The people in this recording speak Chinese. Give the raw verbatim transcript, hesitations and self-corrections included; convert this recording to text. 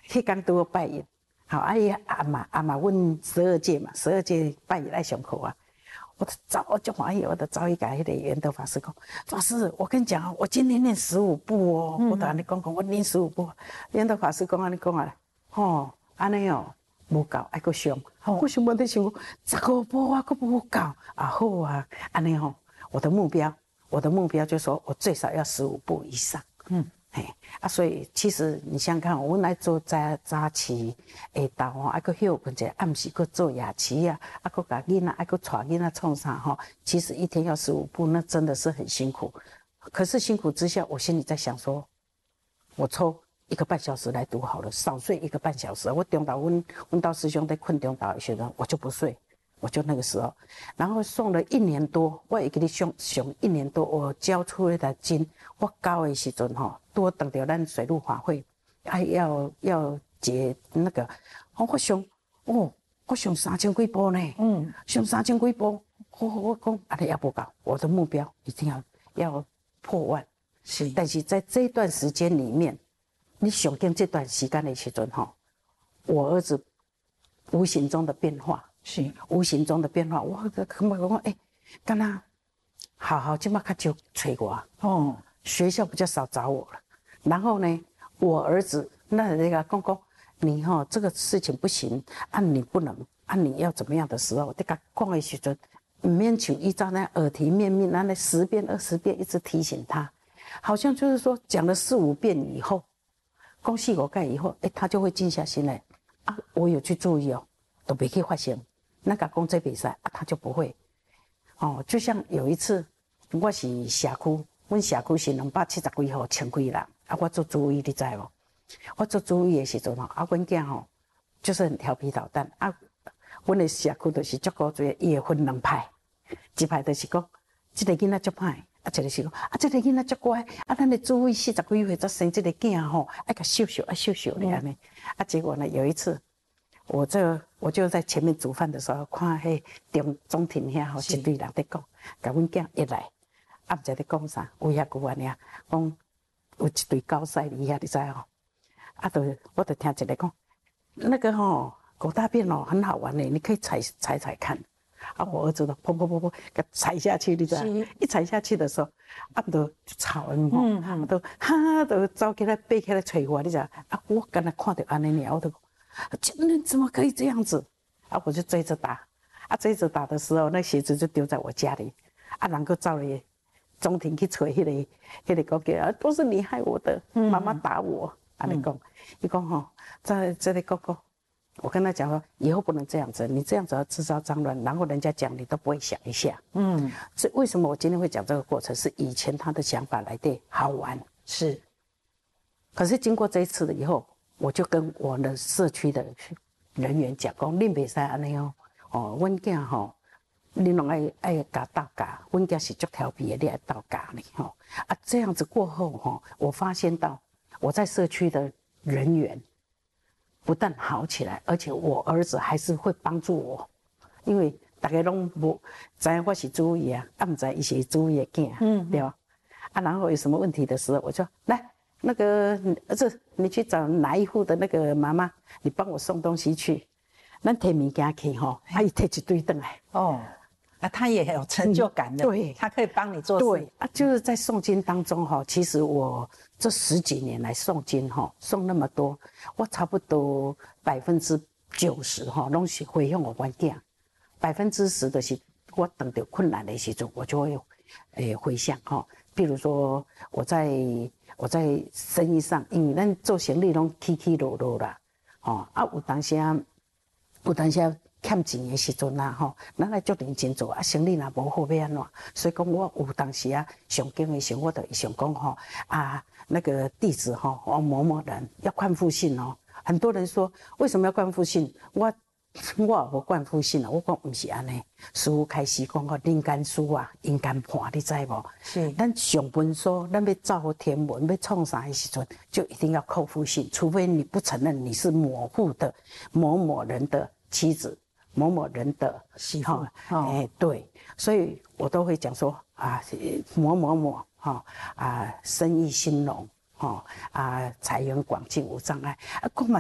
迄天拄好拜一，好，啊伊阿妈阿妈阮十二届嘛，十二届拜一来上课啊。我就找，我就欢喜，我就找伊甲迄个圆德法师讲，法师，我跟你讲，我今天念十五部哦，嗯、我同你讲讲，我念十五部。圆德法师讲安尼讲啊，吼，安尼哦，无够，爱搁上。我想我在想，十五部啊，搁无够啊，好啊，安尼吼，我的目标，我的目标就是说我最少要十五部以上。嗯。嘿，啊，所以其实你想想看，阮来做早早起下昼吼，啊，搁休困者，暗时搁做夜市啊，啊，搁甲囡仔，啊，搁带囡仔创啥吼？其实一天要十五步，那真的是很辛苦。可是辛苦之下，我心里在想说，我抽一个半小时来读好了，少睡一个半小时。我中岛，阮阮到师兄在困中岛的时候，我就不睡。我就那个时候，然后送了一年多，我会给你上上一年多，我交出来的金，我交的时阵吼，多等到咱水陆法会，还要要结那个，哦，我上哦，我上三千几部呢，嗯，上三千几部，我我讲啊，你也不够，我的目标一定要要破万，是，但是在这段时间里面，你上定这段时间的时阵吼，我儿子无形中的变化。是无形中的变化，我感觉讲，哎，干那好好，即马较少催我哦，学校比较少找我了。然后呢，我儿子那那个公公，你哈、哦、这个事情不行，啊你不能，啊你要怎么样的时候，你甲讲的时阵，免像依照那耳提面命，那那十遍二十遍一直提醒他，好像就是说讲了四五遍以后，讲四五盖以后，哎，他就会静下心来，啊，我有去注意哦，都没去发生。那个公这比赛啊，他就不会哦。就像有一次，我是社区，阮社区是两百七十几户，千几人啊。我做主委，你知无？我做主委的时阵吼，啊，阮囝吼就是很调皮捣蛋啊。阮的社区就是足够多，伊会分两派，一派就是讲，这个囡仔足歹，啊，一个是讲啊，这个囡仔足乖，啊，咱的主委四十几岁才生这个囝吼，爱甲秀秀啊秀秀咧安尼。啊，结果呢，有一次。我这我就在前面煮饭的时候，看迄中中庭遐吼一堆人在讲，甲阮囝一来，啊毋知在讲啥，有遐句安尼啊，讲有一堆高赛里遐，你知吼？啊，就我就听一个讲，那个吼狗大便哦很好玩嘞，你可以踩踩踩看。啊，我儿子都砰砰砰砰给踩下去，你知道？一踩下去的时候，啊，都吵人吼，嗯嗯，都哈都走起来背起来捶我，你知道？啊，我刚才看到安尼尔，我都。你怎么可以这样子？啊，我就追着打，啊，追着打的时候，那鞋子就丢在我家里，啊，然后照了中庭去捶迄个，迄个哥哥啊，都是你害我的，妈妈打我，啊，你讲，你讲吼，在这里哥哥，我跟他讲说，以后不能这样子，你这样子要制造脏乱，然后人家讲你都不会想一下，嗯，所以为什么我今天会讲这个过程，是以前他的想法来的好玩，是，可是经过这一次了以后。我就跟我的社区的人员讲，讲恁袂使安尼哦，哦，阮囝吼，恁拢爱爱教道教，阮囝是足调皮的，你爱道教呢吼。啊，这样子过后吼，我发现到我在社区的人员不但好起来，而且我儿子还是会帮助我，因为大家拢无知我是主委啊，啊毋知伊是主委的囝，嗯，对吧？啊，然后有什么问题的时候，我就来。那个儿子，你去找哪一户的那个妈妈，你帮我送东西去。咱摕物件去吼，啊，伊摕一堆回来。哦， 啊，他也有成就感的，嗯、对，他可以帮你做事。 对啊，就是在诵经当中哈，其实我这十几年来诵经哈，诵那么多，我差不多百分之九十哈，拢是回向我关囝，百分之十的是我等到困难的时候，我就会诶回向哈。譬如说我在我在生意上，因为咱做生意拢起起落落啦，吼啊有当时啊有当时啊欠钱的时阵啊，吼，咱来做认真做啊，生意若无好要安怎？所以讲我有当时啊上经的时候，我就想讲吼啊那个弟子吼，哦某某人要冠复信哦，很多人说为什么要冠复信？我。我也无冠夫信啊，我讲毋是安尼。师父开始讲个人间书啊，人间判，你知无？是。咱上文书，咱要造天文，要创啥的时阵，就一定要扣夫信，除非你不承认你是某户的某某人的妻子，某某人的媳妇。哎、欸，对，所以我都会讲说啊，某某某哈啊，生意兴隆。哈啊，财源广进无障碍啊，讲嘛。